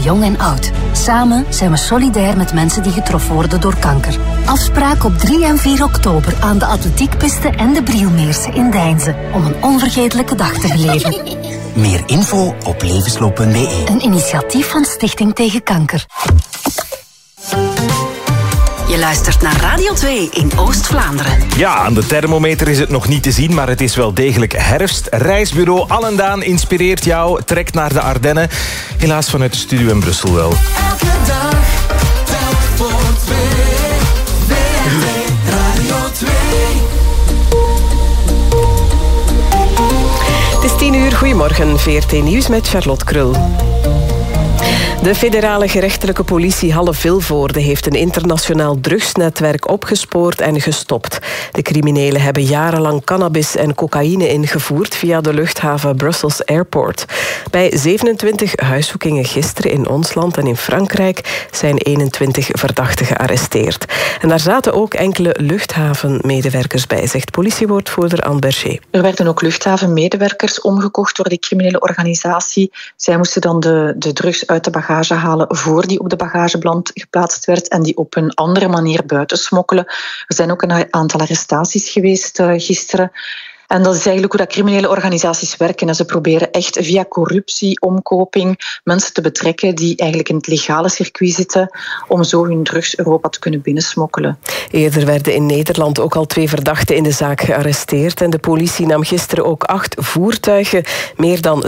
jong en oud. Samen zijn we solidair met mensen die getroffen worden door kanker. Afspraak op 3 en 4 oktober aan de atletiekpiste en de Brielmeerse in Deinze om een onvergetelijke dag te beleven. Meer info op levensloop.be. Een initiatief van Stichting Tegen Kanker. Je luistert naar Radio 2 in Oost-Vlaanderen. Ja, aan de thermometer is het nog niet te zien, maar het is wel degelijk herfst. Reisbureau Allendaan inspireert jou. Trek naar de Ardennen. Helaas vanuit de studio in Brussel wel. Elke dag, telk voor 2. Radio 2. Het is 10 uur. Goedemorgen. VRT Nieuws met Charlotte Krul. De federale gerechtelijke politie Halle-Vilvoorde heeft een internationaal drugsnetwerk opgespoord en gestopt. De criminelen hebben jarenlang cannabis en cocaïne ingevoerd via de luchthaven Brussels Airport. Bij 27 huiszoekingen gisteren in ons land en in Frankrijk zijn 21 verdachten gearresteerd. En daar zaten ook enkele luchthavenmedewerkers bij, zegt politiewoordvoerder Anne Berger. Er werden ook luchthavenmedewerkers omgekocht door die criminele organisatie. Zij moesten dan de drugs uit de bagage halen voor die op de bagageband geplaatst werd en die op een andere manier buiten smokkelen. Er zijn ook een aantal arrestaties geweest gisteren. En dat is eigenlijk hoe dat criminele organisaties werken. En ze proberen echt via corruptie, omkoping, mensen te betrekken die eigenlijk in het legale circuit zitten om zo hun drugs Europa te kunnen binnensmokkelen. Eerder werden in Nederland ook al 2 verdachten in de zaak gearresteerd. En de politie nam gisteren ook 8 voertuigen, meer dan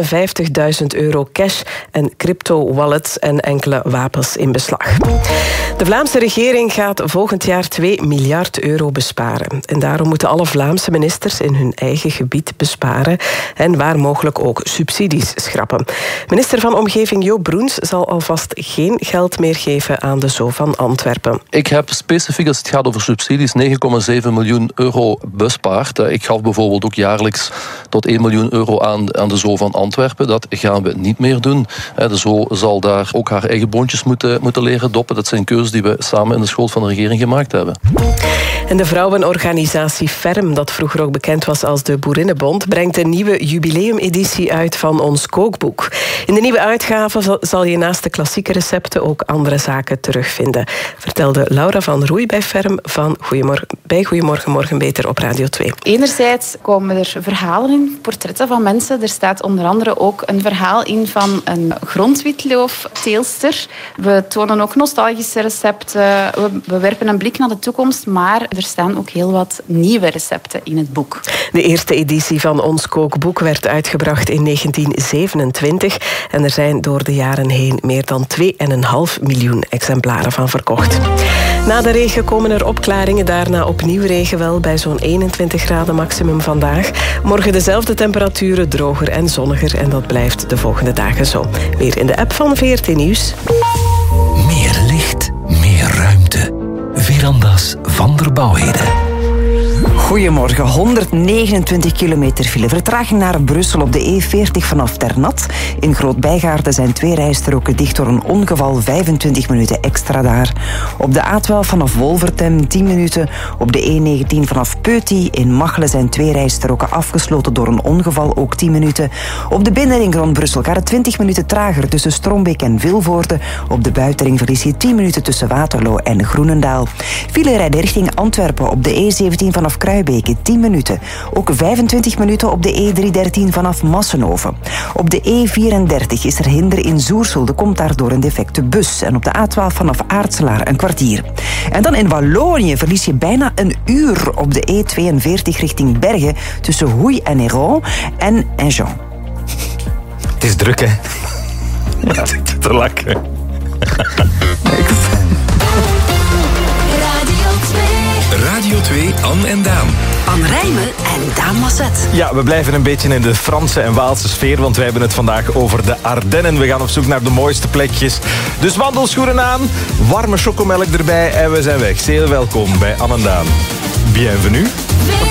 €57.000 cash en crypto-wallets en enkele wapens in beslag. De Vlaamse regering gaat volgend jaar €2 miljard besparen. En daarom moeten alle Vlaamse ministers in hun eigen gebied besparen en waar mogelijk ook subsidies schrappen. Minister van Omgeving Jo Broens zal alvast geen geld meer geven aan de Zoo van Antwerpen. Ik heb specifiek als het gaat over subsidies €9,7 miljoen bespaard. Ik gaf bijvoorbeeld ook jaarlijks tot €1 miljoen aan de Zoo van Antwerpen. Dat gaan we niet meer doen. De Zoo zal daar ook haar eigen boontjes moeten leren doppen. Dat zijn keuzes die we samen in de schoot van de regering gemaakt hebben. En de vrouwenorganisatie Ferm, dat vroeger ook bekend was als de Boerinnenbond, brengt een nieuwe jubileumeditie uit van ons kookboek. In de nieuwe uitgave zal je naast de klassieke recepten ook andere zaken terugvinden, vertelde Laura van Roei bij Ferm bij Goedemorgen Morgen Beter op Radio 2. Enerzijds komen er verhalen in, portretten van mensen. Er staat onder andere ook een verhaal in van een grondwitloofteelster. We tonen ook nostalgische recepten. We werpen een blik naar de toekomst, maar er staan ook heel wat nieuwe recepten in het boek. De eerste editie van ons kookboek werd uitgebracht in 1927 en er zijn door de jaren heen meer dan 2,5 miljoen exemplaren van verkocht. Na de regen komen er opklaringen, daarna opnieuw regen wel bij zo'n 21 graden maximum vandaag. Morgen dezelfde temperaturen, droger en zonniger en dat blijft de volgende dagen zo. Weer in de app van VRT Nieuws. Meer licht, meer ruimte. Verandas van der Bouwheden. Goedemorgen, 129 kilometer file. Vertraging naar Brussel op de E40 vanaf Ternat. In Groot-Bijgaarden zijn 2 rijstroken dicht door een ongeval, 25 minuten extra daar. Op de A12 vanaf Wolvertem 10 minuten. Op de E19 vanaf Peuty in Machelen zijn 2 rijstroken afgesloten door een ongeval, ook 10 minuten. Op de binnenring rond Brussel gaat het 20 minuten trager tussen Strombeek en Vilvoorde. Op de buitenring verlies je 10 minuten tussen Waterloo en Groenendaal. File rijden richting Antwerpen op de E17 vanaf Kruibeke 10 minuten. Ook 25 minuten op de E313 vanaf Massenhoven. Op de E34 is er hinder in Zoersel. Er komt daardoor een defecte bus. En op de A12 vanaf Aartselaar een kwartier. En dan in Wallonië verlies je bijna een uur op de E42 richting Bergen tussen Houy en Héron en Enjean. Het is druk, hè? Ja, zit te lachen. Radio 2, Anne en Daan. Anne Rijmen en Daan Masset. Ja, we blijven een beetje in de Franse en Waalse sfeer, want wij hebben het vandaag over de Ardennen. We gaan op zoek naar de mooiste plekjes. Dus wandelschoenen aan, warme chocomelk erbij en we zijn weg. Zeer welkom bij Anne en Daan. Bienvenue.